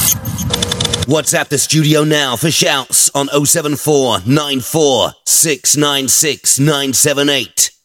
WhatsApp the studio now for shouts on 074 94 696 978.